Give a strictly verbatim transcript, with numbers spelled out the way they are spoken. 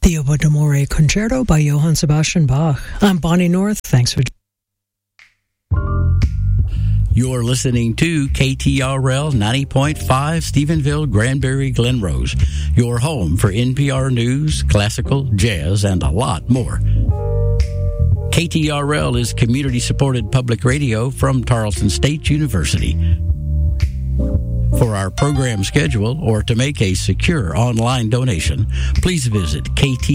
The Oboe d'Amore Concerto by Johann Sebastian Bach. I'm Bonnie North. Thanks for... You're listening to K T R L ninety point five, Stephenville, Granbury, Glen Rose, your home for N P R News, classical, jazz, and a lot more. K T R L is community-supported public radio from Tarleton State University. For our program schedule or to make a secure online donation, please visit K T